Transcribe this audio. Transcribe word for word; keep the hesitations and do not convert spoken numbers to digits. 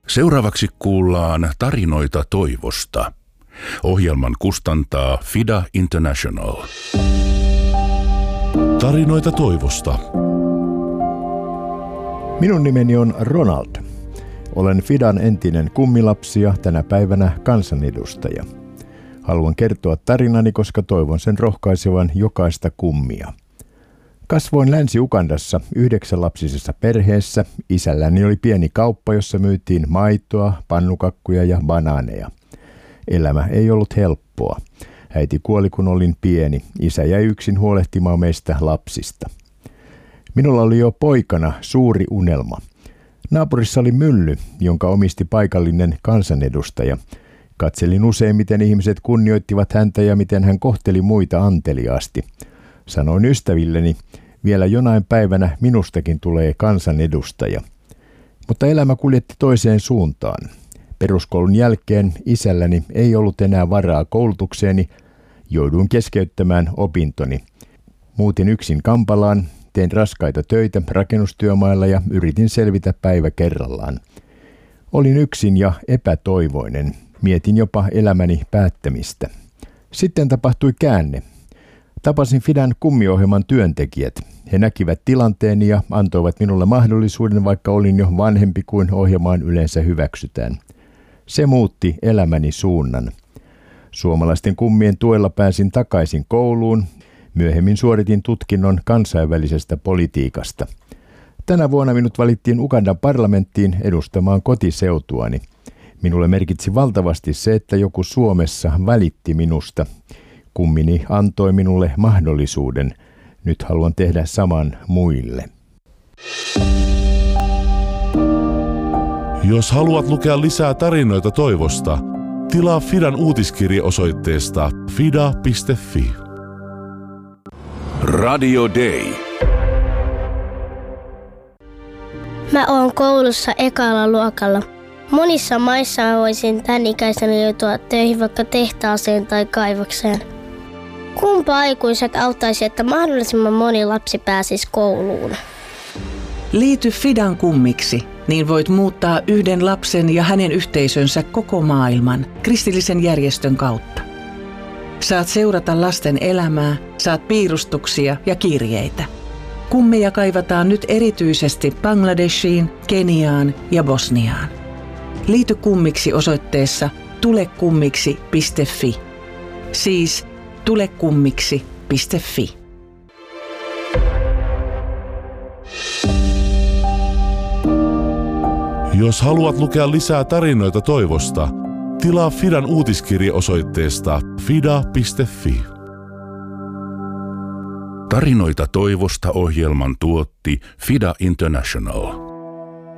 Seuraavaksi kuullaan tarinoita toivosta. Ohjelman kustantaa Fida International. Tarinoita toivosta. Minun nimeni on Ronald. Olen Fidan entinen kummilapsi ja tänä päivänä kansanedustaja. Haluan kertoa tarinani, koska toivon sen rohkaisevan jokaista kummia. Kasvoin Länsi-Ugandassa yhdeksänlapsisessa perheessä. Isälläni oli pieni kauppa, jossa myytiin maitoa, pannukakkuja ja banaaneja. Elämä ei ollut helppoa. Äiti kuoli, kun olin pieni. Isä jäi yksin huolehtimaan meistä lapsista. Minulla oli jo poikana suuri unelma. Naapurissa oli mylly, jonka omisti paikallinen kansanedustaja. Katselin usein, miten ihmiset kunnioittivat häntä ja miten hän kohteli muita anteliaasti. Sanoin ystävilleni, vielä jonain päivänä minustakin tulee kansanedustaja. Mutta elämä kuljetti toiseen suuntaan. Peruskoulun jälkeen isälläni ei ollut enää varaa koulutukseeni, jouduin keskeyttämään opintoni. Muutin yksin Kampalaan, tein raskaita töitä rakennustyömailla ja yritin selvitä päivä kerrallaan. Olin yksin ja epätoivoinen, mietin jopa elämäni päättämistä. Sitten tapahtui käänne. Tapasin Fidan kummiohjelman työntekijät. He näkivät tilanteeni ja antoivat minulle mahdollisuuden, vaikka olin jo vanhempi kuin ohjelmaan yleensä hyväksytään. Se muutti elämäni suunnan. Suomalaisten kummien tuella pääsin takaisin kouluun. Myöhemmin suoritin tutkinnon kansainvälisestä politiikasta. Tänä vuonna minut valittiin Ugandan parlamenttiin edustamaan kotiseutuani. Minulle merkitsi valtavasti se, että joku Suomessa välitti minusta. Kummini antoi minulle mahdollisuuden. Nyt haluan tehdä saman muille. Jos haluat lukea lisää tarinoita toivosta, tilaa Fidan uutiskirje osoitteesta fida piste fi. Radio Day. Mä oon koulussa ekalla luokalla. Monissa maissa mä voisin tän ikäisenä joutua töihin vaikka tehtaaseen tai kaivokseen. Kumpa aikuiset auttaisi, että mahdollisimman moni lapsi pääsisi kouluun? Liity Fidan kummiksi, niin voit muuttaa yhden lapsen ja hänen yhteisönsä koko maailman kristillisen järjestön kautta. Saat seurata lasten elämää, saat piirustuksia ja kirjeitä. Kummeja kaivataan nyt erityisesti Bangladeshiin, Keniaan ja Bosniaan. Liity kummiksi osoitteessa tulekummiksi piste fi. Siis tulekummiksi piste fi. Jos haluat lukea lisää tarinoita toivosta, tilaa Fidan uutiskirje osoitteesta fida piste fi. Tarinoita toivosta ohjelman tuotti Fida International.